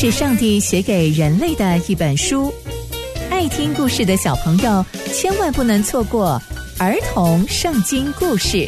是上帝写给人类的一本书，爱听故事的小朋友千万不能错过儿童圣经故事。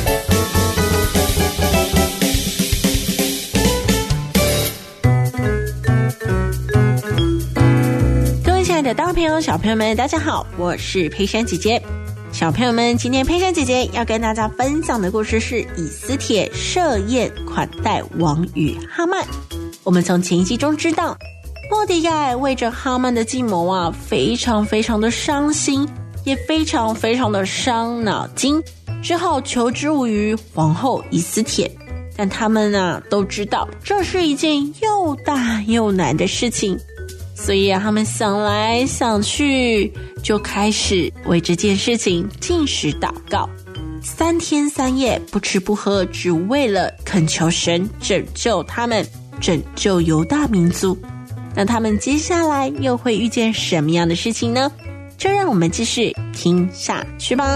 各位亲爱的大朋友小朋友们，大家好，我是佩珊姐姐。小朋友们，今天佩珊姐姐要跟大家分享的故事是以斯帖设宴款待王与哈曼。我们从前一集中知道，末底改为着哈曼的计谋啊，非常非常的伤心，也非常非常的伤脑筋，只好求之无于皇后以斯帖。但他们啊都知道这是一件又大又难的事情，所以他们想来想去，就开始为这件事情禁食祷告，3天3夜不吃不喝，只为了恳求神拯救他们，拯救犹大民族。那他们接下来又会遇见什么样的事情呢？就让我们继续听下去吧。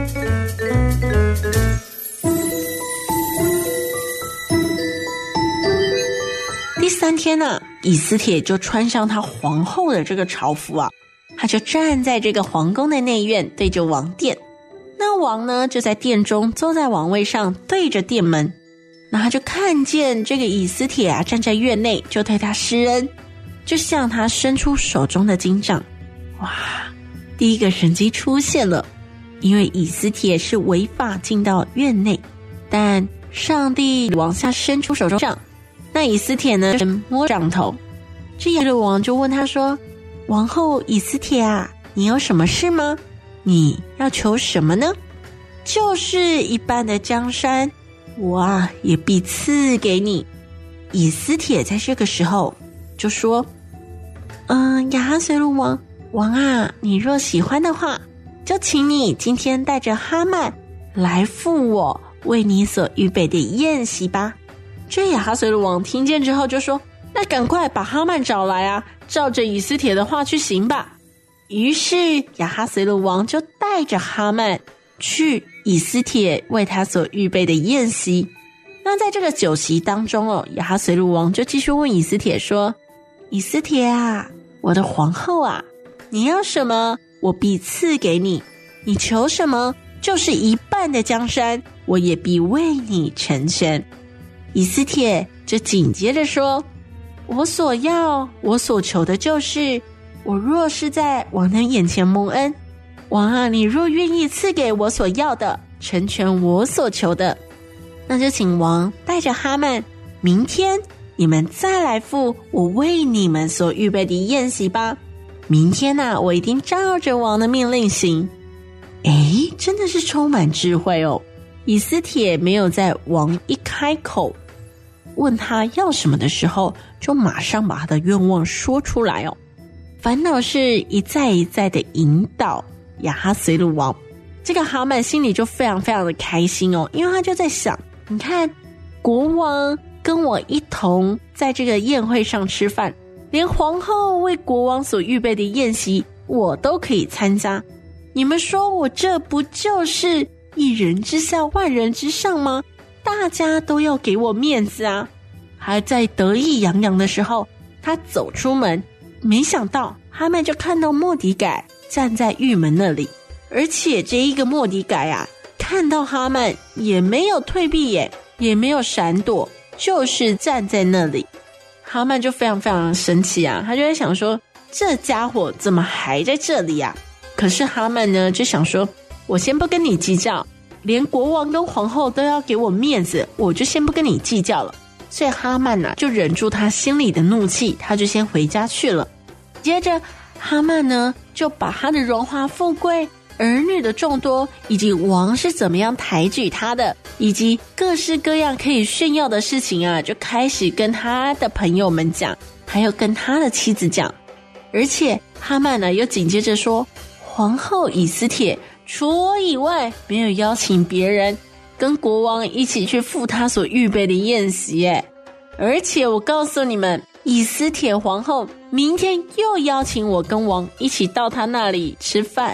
第3天啊，以斯帖就穿上他皇后的这个朝服啊，他就站在这个皇宫的内院，对着王殿。那王呢，就在殿中坐在王位上，对着殿门。那他就看见这个以斯帖啊站在院内，就对他施恩，就向他伸出手中的金杖。哇，第一个神迹出现了，因为以斯帖是违法进到院内，但上帝往下伸出手中杖。那以斯帖呢摸杖头，这耶路王就问他说，王后以斯帖啊，你有什么事吗？你要求什么呢？就是一半的江山，我啊也必赐给你。以斯帖在这个时候就说，亚哈随鲁王啊，你若喜欢的话，就请你今天带着哈曼来赴我为你所预备的宴席吧。这亚哈随鲁王听见之后就说，那赶快把哈曼找来啊，照着以斯帖的话去行吧。于是亚哈随鲁王就带着哈曼去以斯帖为他所预备的宴席。那在这个酒席当中哦，亚哈随鲁王就继续问以斯帖说，以斯帖啊，我的皇后啊，你要什么我必赐给你，你求什么就是一半的江山，我也必为你成全。以斯帖就紧接着说，我所要我所求的就是，我若是在王的眼前蒙恩，王啊，你若愿意赐给我所要的，成全我所求的，那就请王带着哈曼，明天你们再来赴我为你们所预备的宴席吧。明天啊，我一定照着王的命令行。真的是充满智慧哦。以斯帖没有在王一开口问他要什么的时候，就马上把他的愿望说出来哦。反倒是一再一再的引导亚哈随鲁王。这个哈曼心里就非常非常的开心哦，因为他就在想，你看国王跟我一同在这个宴会上吃饭，连皇后为国王所预备的宴席我都可以参加，你们说我这不就是一人之下万人之上吗？大家都要给我面子啊。还在得意洋洋的时候，他走出门，没想到哈曼就看到末底改站在狱门那里，而且这一个末底改啊，看到哈曼也没有退避眼，也没有闪躲，就是站在那里。哈曼就非常非常生气啊，他就在想说，这家伙怎么还在这里啊？可是哈曼呢就想说，我先不跟你计较，连国王跟皇后都要给我面子，我就先不跟你计较了。所以哈曼啊就忍住他心里的怒气，他就先回家去了。接着哈曼呢就把他的荣华富贵、儿女的众多，以及王是怎么样抬举他的，以及各式各样可以炫耀的事情啊，就开始跟他的朋友们讲，还有跟他的妻子讲。而且哈曼呢又紧接着说，皇后以斯帖除我以外没有邀请别人跟国王一起去赴他所预备的宴席耶。而且我告诉你们，以斯帖皇后明天又邀请我跟王一起到他那里吃饭。